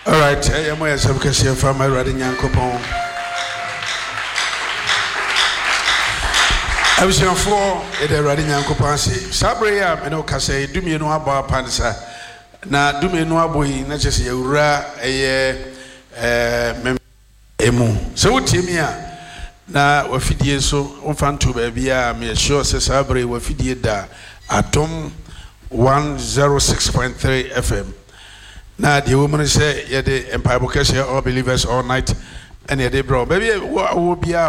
All right, I am where some can from my riding Yankopon. I was young for a riding Yankopansi. Sabria, and Ocase, do me no about Pansa. Now, do me no boy, not just a ra emu. So, Timia, now, Wafidi so, Ofantu, baby, I'm sure, says Sabri, Wafidi da, Atom 106.3 FM. Now, the woman say, yeah, the Empire Bocassia, all believers all night, and yeah, they brought, baby, what will be out?